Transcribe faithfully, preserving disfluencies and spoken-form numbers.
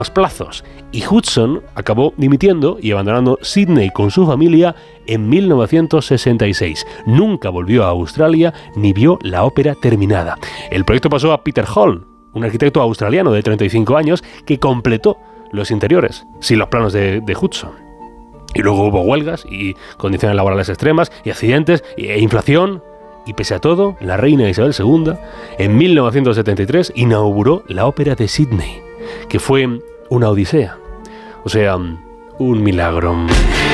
los plazos, y Hudson acabó dimitiendo y abandonando Sídney con su familia en mil novecientos sesenta y seis. Nunca volvió a Australia ni vio la ópera terminada. El proyecto pasó a Peter Hall, un arquitecto australiano de treinta y cinco años que completó los interiores sin los planos de, de Hudson. Y luego hubo huelgas y condiciones laborales extremas y accidentes e inflación. Y pese a todo, la reina Isabel segunda, en mil novecientos setenta y tres, inauguró la ópera de Sídney, que fue una odisea, o sea, un milagro.